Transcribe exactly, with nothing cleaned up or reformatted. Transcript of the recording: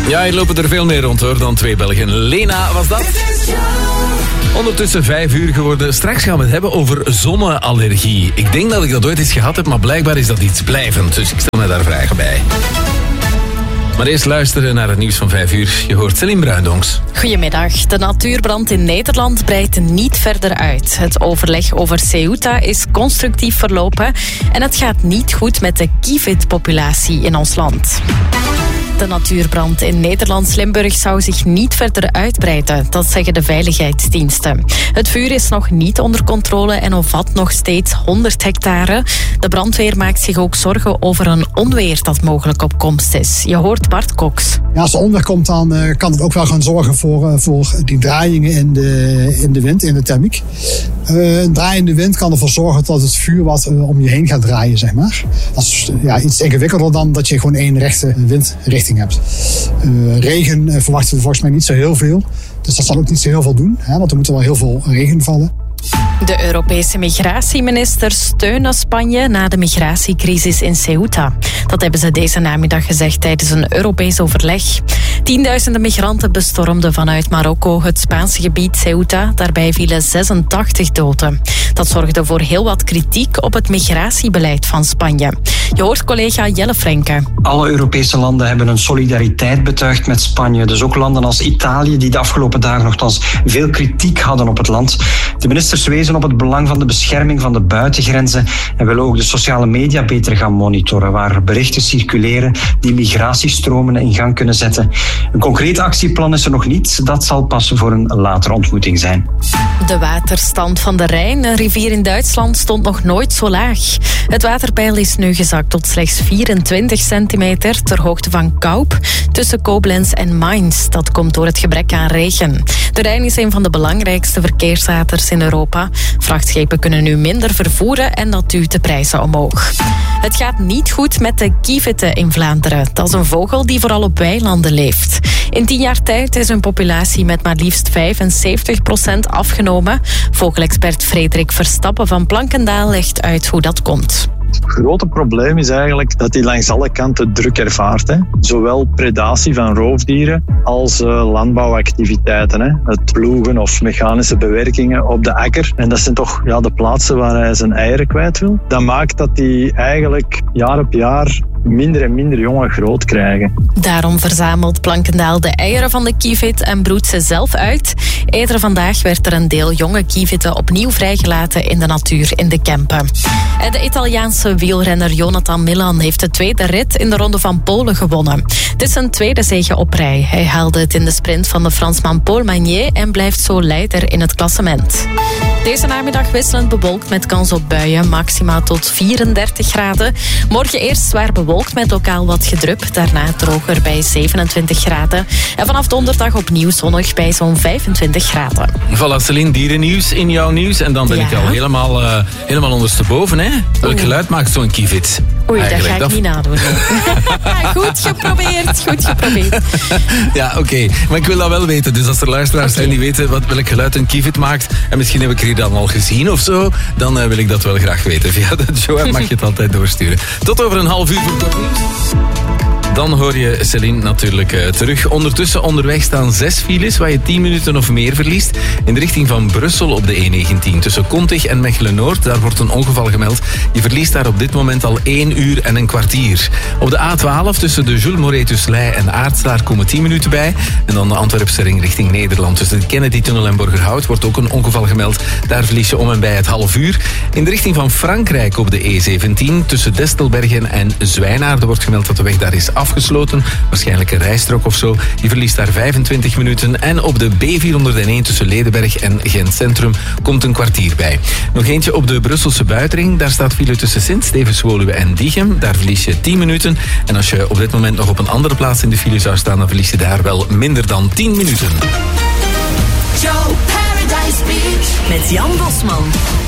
Ja, hier lopen er veel meer rond hoor dan twee Belgen. Lena was dat. Ondertussen vijf uur geworden. Straks gaan we het hebben over zonneallergie. Ik denk dat ik dat ooit eens gehad heb, maar blijkbaar is dat iets blijvend. Dus ik stel me daar vragen bij. Maar eerst luisteren naar het nieuws van vijf uur. Je hoort Celine Bruindonks. Goedemiddag. De natuurbrand in Nederland breidt niet verder uit. Het overleg over Ceuta is constructief verlopen en het gaat niet goed met de kievitpopulatie in ons land. De natuurbrand in Nederlands-Limburg zou zich niet verder uitbreiden, dat zeggen de veiligheidsdiensten. Het vuur is nog niet onder controle en omvat nog steeds honderd hectare. De brandweer maakt zich ook zorgen over een onweer dat mogelijk op komst is. Je hoort Bart Cox. Ja, als er onweer komt, dan uh, kan het ook wel gaan zorgen voor, uh, voor die draaiingen in de, in de wind, in de thermiek. Uh, een draaiende wind kan ervoor zorgen dat het vuur wat uh, om je heen gaat draaien, zeg maar. Dat is ja, iets ingewikkelder dan dat je gewoon één rechte windrichting hebt. Uh, regen uh, verwachten we volgens mij niet zo heel veel. Dus dat zal ook niet zo heel veel doen, hè, want er moet er wel heel veel regen vallen. De Europese migratieministers steunen Spanje na de migratiecrisis in Ceuta. Dat hebben ze deze namiddag gezegd tijdens een Europees overleg. Tienduizenden migranten bestormden vanuit Marokko het Spaanse gebied Ceuta. Daarbij vielen zesentachtig doden. Dat zorgde voor heel wat kritiek op het migratiebeleid van Spanje. Je hoort collega Jelle Frenke. Alle Europese landen hebben een solidariteit betuigd met Spanje. Dus ook landen als Italië, die de afgelopen dagen nogthans veel kritiek hadden op het land. De ministers wezen op het belang van de bescherming van de buitengrenzen en willen ook de sociale media beter gaan monitoren, waar berichten circuleren die migratiestromen in gang kunnen zetten. Een concreet actieplan is er nog niet. Dat zal pas voor een latere ontmoeting zijn. De waterstand van de Rijn, een rivier in Duitsland, stond nog nooit zo laag. Het waterpeil is nu gezakt tot slechts vierentwintig centimeter ter hoogte van Kaup, tussen Koblenz en Mainz. Dat komt door het gebrek aan regen. De Rijn is een van de belangrijkste verkeerswaters in Europa. Vrachtschepen kunnen nu minder vervoeren en dat duwt de prijzen omhoog. Het gaat niet goed met de kieviten in Vlaanderen. Dat is een vogel die vooral op weilanden leeft. In tien jaar tijd is hun populatie met maar liefst vijfenzeventig procent afgenomen. Vogelexpert Frederik Verstappen van Plankendaal legt uit hoe dat komt. Het grote probleem is eigenlijk dat hij langs alle kanten druk ervaart. Hè. Zowel predatie van roofdieren als uh, landbouwactiviteiten. Hè. Het ploegen of mechanische bewerkingen op de akker. En dat zijn toch ja, de plaatsen waar hij zijn eieren kwijt wil. Dat maakt dat hij eigenlijk jaar op jaar minder en minder jongen groot krijgen. Daarom verzamelt Plankendaal de eieren van de kievit en broedt ze zelf uit. Eerder vandaag werd er een deel jonge kievitten opnieuw vrijgelaten in de natuur in de Kempen. En de Italiaanse wielrenner Jonathan Milan heeft de tweede rit in de Ronde van Polen gewonnen. Het is zijn tweede zege op rij. Hij haalde het in de sprint van de Fransman Paul Magnier en blijft zo leider in het klassement. Deze namiddag wisselend bewolkt met kans op buien, maxima tot vierendertig graden. Morgen eerst zwaar bewolkt met lokaal wat gedrup, daarna droger bij zevenentwintig graden. En vanaf donderdag opnieuw zonnig bij zo'n vijfentwintig graden. Voilà, Celine, dierennieuws in jouw nieuws. En dan ben ja. ik al helemaal, uh, helemaal ondersteboven. Hè? Welk geluid maakt zo'n kievit? Oei, dat ga ik dat... niet nadoen. Goed geprobeerd, goed geprobeerd. Ja, oké. Okay. Maar ik wil dat wel weten. Dus als er luisteraars okay. zijn die weten wat, welk geluid een kievit maakt, en misschien heb ik er hier dan al gezien of zo, dan uh, wil ik dat wel graag weten. Via de show mag je het altijd doorsturen. Tot over een half uur voor kort nieuws. Dan hoor je Celine natuurlijk uh, terug. Ondertussen onderweg staan zes files waar je tien minuten of meer verliest. In de richting van Brussel op de E negentien. Tussen Kontig en Mechelen-Noord, daar wordt een ongeval gemeld. Je verliest daar op dit moment al één uur en een kwartier. Op de A twaalf tussen de Jules Moretus-Ley en Aartselaar komen tien minuten bij. En dan de Antwerpse ring richting Nederland. Tussen de Kennedy-tunnel en Borgerhout wordt ook een ongeval gemeld. Daar verlies je om en bij het half uur. In de richting van Frankrijk op de E zeventien tussen Destelbergen en Zwijnaarden wordt gemeld dat de weg daar is afgesloten. Waarschijnlijk een rijstrook of zo. Die verliest daar vijfentwintig minuten. En op de B vierhonderdéén tussen Ledenberg en Gent Centrum komt een kwartier bij. Nog eentje op de Brusselse buitenring. Daar staat file tussen Sint-Stevens-Woluwe en Diegem. Daar verlies je tien minuten. En als je op dit moment nog op een andere plaats in de file zou staan, dan verlies je daar wel minder dan tien minuten. Joe Paradise Beach met Jan Bosman.